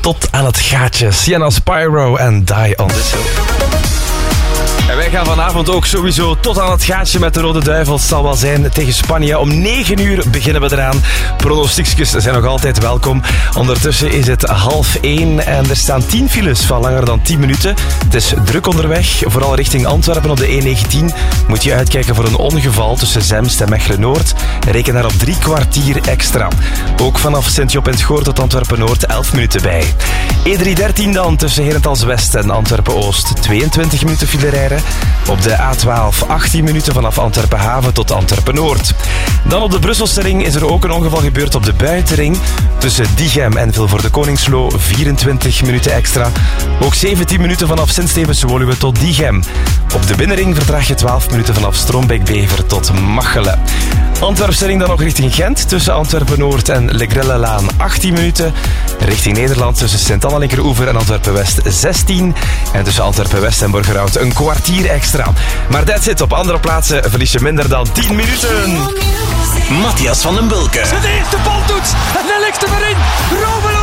tot aan het gaatje. Sienna Spyro en Die on This Hill. En wij gaan vanavond ook sowieso tot aan het gaatje met de Rode Duivels. Het zal wel zijn tegen Spanje. Om 9 uur beginnen we eraan. Pronostiekjes zijn nog altijd welkom. Ondertussen is het 12:30 en er staan 10 files van langer dan 10 minuten. Het is druk onderweg. Vooral richting Antwerpen op de E19 moet je uitkijken voor een ongeval tussen Zemst en Mechelen-Noord. Reken daar op 3 kwartier extra. Ook vanaf Sint-Job en het Goor tot Antwerpen-Noord 11 minuten bij. E313 dan tussen Herentals-West en Antwerpen-Oost 22 minuten file rijden. Op de A12 18 minuten vanaf Antwerpen-Haven tot Antwerpen-Noord. Dan op de Brusselse ring is er ook een ongeval gebeurd op de buitenring. Tussen Diegem en Vilvoorde-Koningslo 24 minuten extra. Ook 17 minuten vanaf Sint-Stevens-Woluwe tot Diegem. Op de binnenring vertraag je 12 minuten vanaf Strombeek-Bever tot Machelen. Antwerpse ring dan nog richting Gent. Tussen Antwerpen-Noord en Le Grelle-Laan 18 minuten. Richting Nederland tussen Sint-Anna-Linkeroever en Antwerpen-West 16. En tussen Antwerpen-West en Borgerhout een kwartier extra. Maar that's it. Op andere plaatsen verlies je minder dan 10 minuten. Matthias van den Bulke. De eerste bal doet en hij ligt er maar in. Romelu